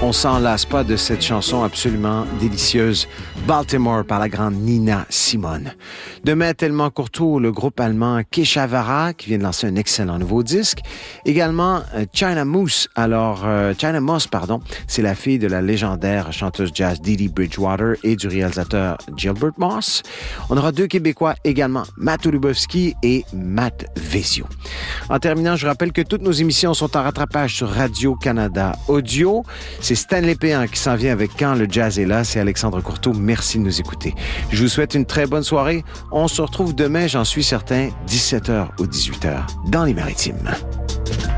On s'en lasse pas de cette chanson absolument délicieuse, Baltimore par la grande Nina Simone. Demain, Tellement Courtois, le groupe allemand Keshavara, qui vient de lancer un excellent nouveau disque. Également, China Moss, c'est la fille de la légendaire chanteuse jazz Dee Dee Bridgewater et du réalisateur Gilbert Moss. On aura deux Québécois également, Matt Olubowski et Matt Vezio. En terminant, je rappelle que toutes nos émissions sont en rattrapage sur Radio-Canada Audio. C'est Stanley Péan qui s'en vient avec Quand le jazz est là. C'est Alexandre Courteau. Merci de nous écouter. Je vous souhaite une très bonne soirée. On se retrouve demain, j'en suis certain, 17h ou 18h, dans les Maritimes.